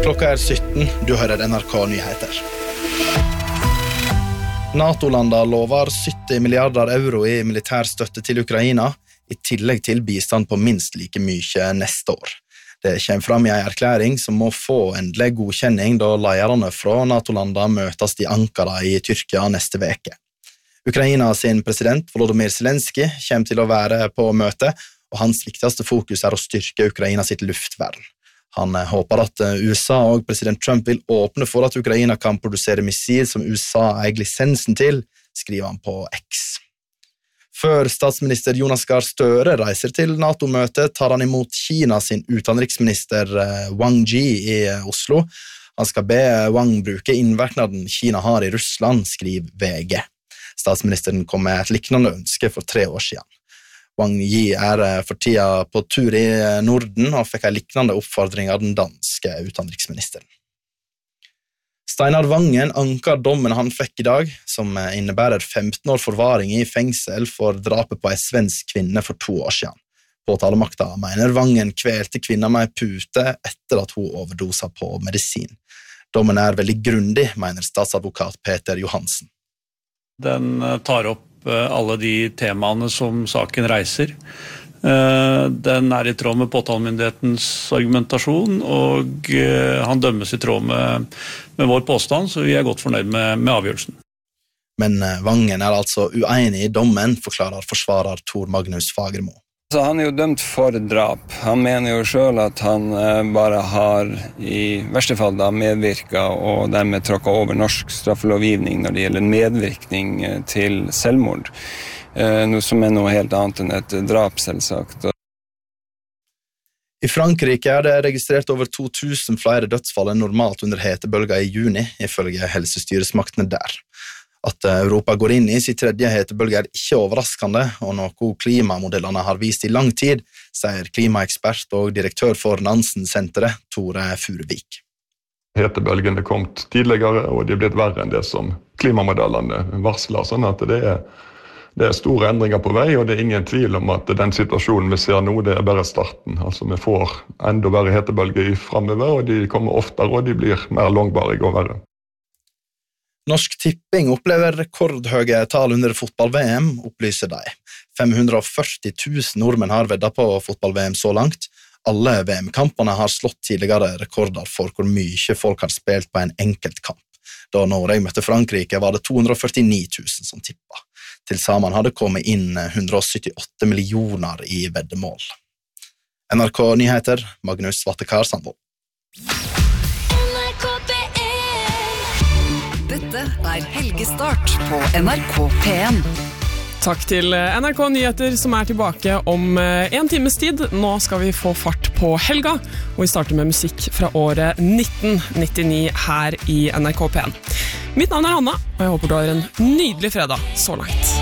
Klokka 17, du hører NRK Nyheter. NATO-landa lovar 70 milliarder euro i militærstøtte til Ukraina, i tillegg til bistand på minst like mye neste år. Det kommer fram i en erklæring som må få endelig godkjenning da lederne fra NATO-landa møtes i Ankara i Tyrkia neste veke. Ukraina sin president Volodymyr Zelensky kommer til å være på møte, og hans viktigste fokus å styrke Ukraina sitt luftvern. Han håper at USA og president Trump vil åpne for at Ukraina kan produsere missil som USA eier lisensen til, skriver han på X. Før statsminister Jonas Gahr Støre reiser til NATO-møtet, tar han imot Kina sin utenriksminister Wang Yi i Oslo. Han skal be Wang bruke innvirkningen Kina har i Russland, skriver VG. Statsministeren kom med et liknende ønske for 3 år siden. Wang Yi for tida på tur i Norden og fikk en liknende oppfordring av den danske utenriksministeren. Steinar Vangen anker dommen han fikk i dag, som innebærer 15 år forvaring i fengsel for drapet på en svensk kvinne for 2 år siden. Påtalemakta mener Vangen kvelte kvinna med en pute etter at hun overdosa på medisin. Dommen veldig grundig, mener statsadvokat Peter Johansen. Den tar opp alle de temaene som saken reiser. Den i tråd med påtalemyndighetens argumentasjon, og han dømmes i tråd med vår påstand, så vi godt fornøyd med avgjørelsen. Men Vangen altså uenig i dommen, forklarer forsvarer Tor Magnus Fagermo. Så han jo dømt for drap. Han mener jo selv at han bare har i verste fall da medvirket og dermed tråkket over norsk straffelovgivning når det gjelder medvirkning til selvmord. Noe som noe helt annet enn et drap, selvsagt. I Frankrike det registrert over 2000 flere dødsfall enn normalt under hetebølga i juni, ifølge helsestyresmaktene der. At Europa går inn i sin 3. hetebølge ikke overraskende, og noe klimamodellene har vist i lang tid, sier klimaekspert og direktør for Nansen-senteret, Tore Furuvik. Hetebølgene kommet tidligere, og de blitt verre enn det som klimamodellene varsler, sånn at det store endringer på vei, og det ingen tvil om at den situasjonen vi ser nå, det bare starten. Altså vi får enda verre hetebølger fremover, og de kommer oftere, og de blir mer langvarige og verre. Norsk Tipping opplever rekordhøye tall under fotball-VM, opplyser de. 540 000 nordmenn har veddet på fotball-VM så langt. Alle VM-kampene har slått tidligere rekorder for hvor mye folk har spilt på en enkelt kamp. Da Norge møtte Frankrike var det 249 000 som tippet. Til sammen hadde kommet inn 178 millioner i veddemål. NRK Nyheter, Magnus Vattekar Sandvold. Dette Helgestart på NRK P1. Takk til NRK Nyheter som tilbake om 1 times tid. Nå skal vi få fart på helga, og vi starter med musikk fra året 1999 her i NRK P1. Mitt navn Hanna, og jeg håper du har en nydelig fredag så langt.